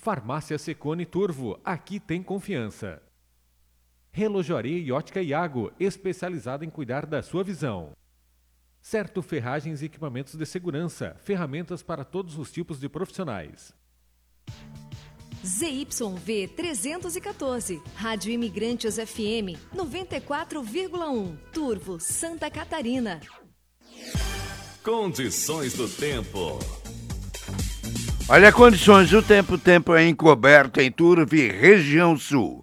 Farmácia Secone Turvo, aqui tem confiança. Relojoaria e Ótica Iago, especializada em cuidar da sua visão. Certo Ferragens e Equipamentos de Segurança, ferramentas para todos os tipos de profissionais. ZYV 314, Rádio Imigrantes FM 94,1, Turvo, Santa Catarina. Condições do tempo. Olha, condições do tempo. O tempo é encoberto em Turvo e região sul.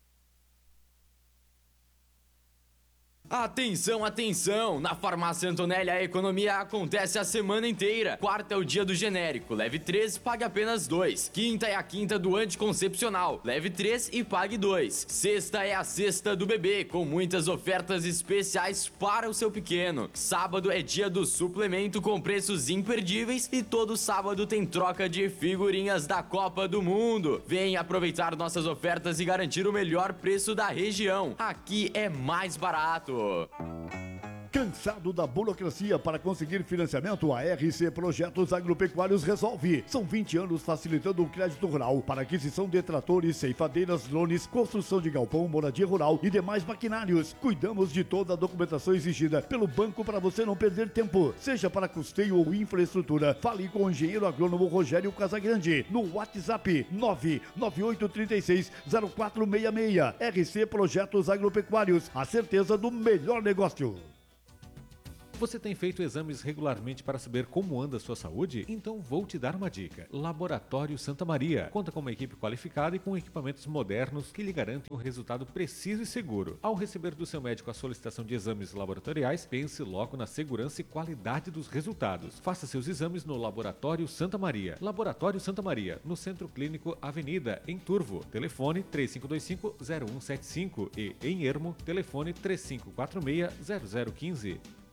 Atenção, atenção! Na Farmácia Antonelli a economia acontece a semana inteira. Quarta é o dia do genérico, leve 3 pague apenas 2. Quinta é a quinta do anticoncepcional, leve 3 e pague 2. Sexta é a sexta do bebê, com muitas ofertas especiais para o seu pequeno. Sábado é dia do suplemento com preços imperdíveis e todo sábado tem troca de figurinhas da Copa do Mundo. Venha aproveitar nossas ofertas e garantir o melhor preço da região. Aqui é mais barato. Cansado da burocracia para conseguir financiamento? A RC Projetos Agropecuários resolve. São 20 anos facilitando o crédito rural para aquisição de tratores, ceifadeiras, drones, construção de galpão, moradia rural e demais maquinários. Cuidamos de toda a documentação exigida pelo banco para você não perder tempo, seja para custeio ou infraestrutura. Fale com o engenheiro agrônomo Rogério Casagrande no WhatsApp 998360466. RC Projetos Agropecuários, a certeza do melhor negócio. Você tem feito exames regularmente para saber como anda a sua saúde? Então vou te dar uma dica. Laboratório Santa Maria conta com uma equipe qualificada e com equipamentos modernos que lhe garantem um resultado preciso e seguro. Ao receber do seu médico a solicitação de exames laboratoriais, pense logo na segurança e qualidade dos resultados. Faça seus exames no Laboratório Santa Maria. Laboratório Santa Maria, no Centro Clínico Avenida, em Turvo. Telefone 3525-0175 e em Ermo, telefone 3546-0015.